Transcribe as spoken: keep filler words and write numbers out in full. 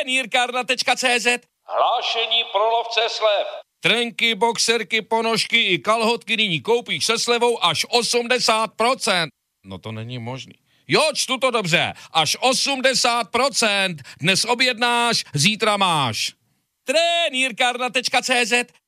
Trenýrkárna tečka cé zet. Hlášení pro lovce slev. Trenky, boxerky, ponožky i kalhotky nyní koupíš se slevou až osmdesát procent. No to není možný. Jo, čtu to dobře. Až osmdesát procent. Dnes objednáš, zítra máš. Trenýrkárna tečka cé zet.